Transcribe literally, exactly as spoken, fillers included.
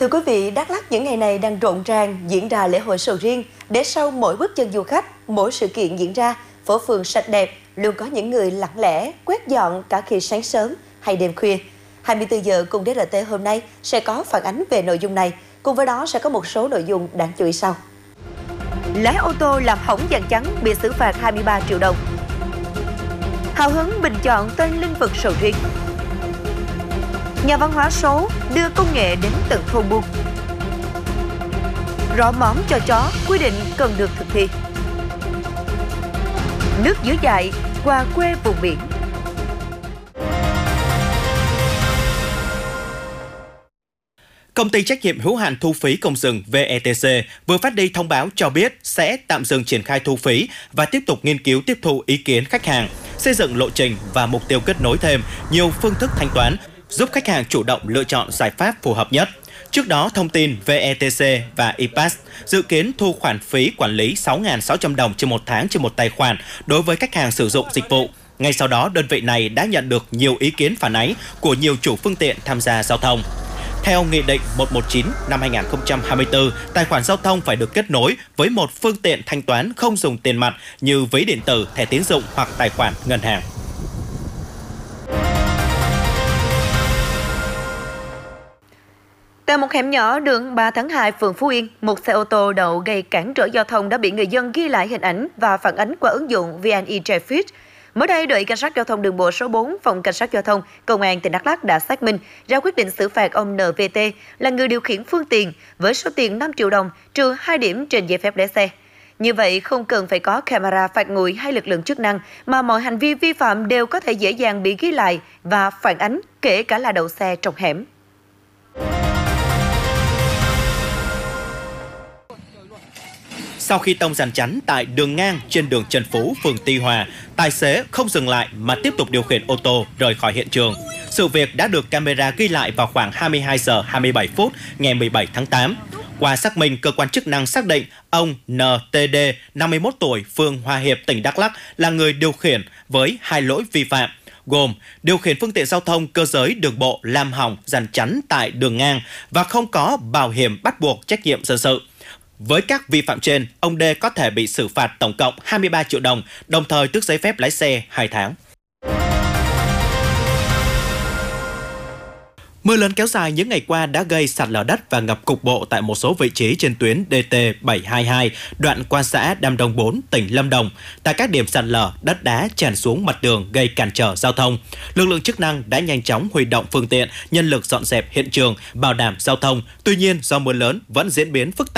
Thưa quý vị, Đắk Lắk những ngày này đang rộn ràng diễn ra lễ hội sầu riêng. Để sau mỗi bước chân du khách, mỗi sự kiện diễn ra, phố phường sạch đẹp luôn có những người lặng lẽ quét dọn cả khi sáng sớm hay đêm khuya. hai mươi tư giờ cùng đê rờ tê hôm nay sẽ có phản ánh về nội dung này. Cùng với đó sẽ có một số nội dung đáng chú ý sau. Lái ô tô làm hỏng dàn chắn bị xử phạt hai mươi ba triệu đồng. Hào hứng bình chọn tên lĩnh vực sầu riêng. Nhà văn hóa số đưa công nghệ đến tận thôn buôn. Rõ mõm cho chó quy định cần được thực thi. Nước dưới dại qua quê vùng biển. Công ty trách nhiệm hữu hạn thu phí công rừng vê e tê xê vừa phát đi thông báo cho biết sẽ tạm dừng triển khai thu phí và tiếp tục nghiên cứu tiếp thu ý kiến khách hàng, xây dựng lộ trình và mục tiêu kết nối thêm nhiều phương thức thanh toán, giúp khách hàng chủ động lựa chọn giải pháp phù hợp nhất. Trước đó, thông tin vê e tê xê và i pass dự kiến thu khoản phí quản lý sáu nghìn sáu trăm đồng trên một tháng trên một tài khoản đối với khách hàng sử dụng dịch vụ. Ngay sau đó, đơn vị này đã nhận được nhiều ý kiến phản ánh của nhiều chủ phương tiện tham gia giao thông. Theo Nghị định một trăm mười chín năm hai nghìn không trăm hai mươi tư, tài khoản giao thông phải được kết nối với một phương tiện thanh toán không dùng tiền mặt như ví điện tử, thẻ tín dụng hoặc tài khoản ngân hàng. Tại một hẻm nhỏ đường ba tháng hai, phường Phú Yên, một xe ô tô đậu gây cản trở giao thông đã bị người dân ghi lại hình ảnh và phản ánh qua ứng dụng vê en e Traffic. Mới đây, đội cảnh sát giao thông đường bộ số bốn, phòng cảnh sát giao thông, công an tỉnh Đắk Lắk đã xác minh ra quyết định xử phạt ông en vê tê là người điều khiển phương tiện với số tiền năm triệu đồng trừ hai điểm trên giấy phép lái xe. Như vậy, không cần phải có camera phạt nguội hay lực lượng chức năng, mà mọi hành vi vi phạm đều có thể dễ dàng bị ghi lại và phản ánh, kể cả là đậu xe trong hẻm. Sau khi tông dàn chắn tại đường ngang trên đường Trần Phú, phường Tuy Hòa, tài xế không dừng lại mà tiếp tục điều khiển ô tô rời khỏi hiện trường. Sự việc đã được camera ghi lại vào khoảng hai mươi hai giờ hai mươi bảy phút ngày mười bảy tháng tám. Qua xác minh, cơ quan chức năng xác định ông en tê đê, năm mươi mốt tuổi, phường Hòa Hiệp, tỉnh Đắk Lắk là người điều khiển với hai lỗi vi phạm, gồm điều khiển phương tiện giao thông cơ giới đường bộ làm hỏng dàn chắn tại đường ngang và không có bảo hiểm bắt buộc trách nhiệm dân sự. Với các vi phạm trên, ông D có thể bị xử phạt tổng cộng hai mươi ba triệu đồng, đồng thời tước giấy phép lái xe hai tháng. Mưa lớn kéo dài những ngày qua đã gây sạt lở đất và ngập cục bộ tại một số vị trí trên tuyến đê tê bảy hai hai, đoạn qua xã Đam Đông bốn, tỉnh Lâm Đồng. Tại các điểm sạt lở, đất đá tràn xuống mặt đường gây cản trở giao thông. Lực lượng chức năng đã nhanh chóng huy động phương tiện, nhân lực dọn dẹp hiện trường, bảo đảm giao thông. Tuy nhiên, do mưa lớn vẫn diễn biến phức tạp,